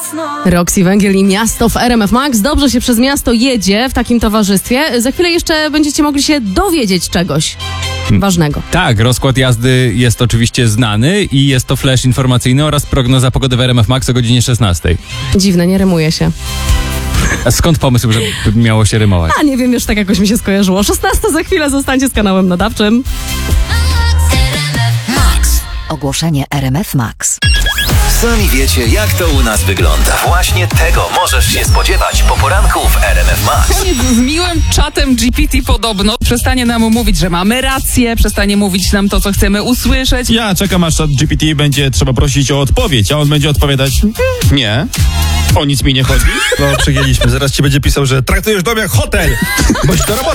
Roxy Węgiel i Miasto w RMF Max. Dobrze się przez miasto jedzie w takim towarzystwie. Za chwilę jeszcze będziecie mogli się dowiedzieć czegoś ważnego. Tak, rozkład jazdy jest oczywiście znany i jest to flash informacyjny oraz prognoza pogody w RMF Max o godzinie 16. Dziwne, nie rymuje się. A skąd pomysł, żeby miało się rymować? A nie wiem, już tak jakoś mi się skojarzyło. 16 za chwilę, zostańcie z kanałem nadawczym. Ogłoszenie RMF Max. Sami wiecie, jak to u nas wygląda. Właśnie tego możesz się spodziewać po poranku w RMF Max. Z miłym czatem GPT podobno przestanie nam mówić, że mamy rację, przestanie mówić nam to, co chcemy usłyszeć. Ja czekam, aż chat GPT będzie trzeba prosić o odpowiedź, a on będzie odpowiadać nie, o nic mi nie chodzi. No, przegięliśmy. Zaraz ci będzie pisał, że traktujesz dom jak hotel. Bądź do roboty.